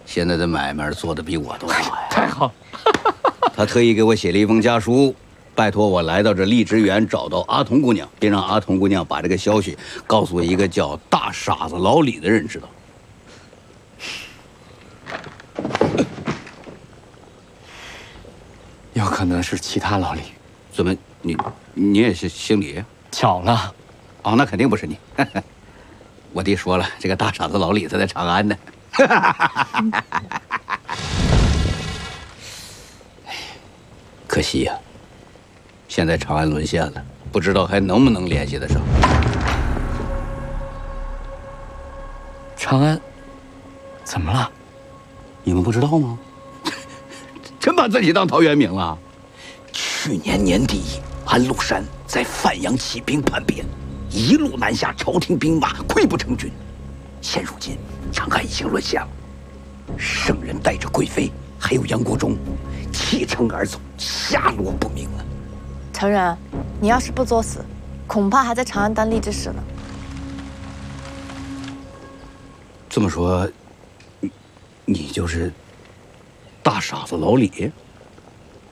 现在的买卖做得比我都好呀。 太好了。 他特意给我写了一封家书，拜托我来到这荔枝园找到阿童姑娘，并让阿童姑娘把这个消息告诉一个叫大傻子老李的人知道。 有可能是其他老李。 怎么，你也是姓李？ 巧了。 哦，那肯定不是你。我弟说了，这个大傻子老李他在长安呢。可惜呀，现在长安沦陷了，不知道还能不能联系得上。 长安怎么了？ 你们不知道吗？真把自己当陶渊明了。去年年底，安禄山在范阳起兵叛变，一路南下，朝廷兵马溃不成军。现如今，长安已经沦陷了。圣人带着贵妃还有杨国忠弃城而走，下落不明了。 成人，你要是不作死，恐怕还在长安当吏治使呢。 这么说，你就是大傻子老李？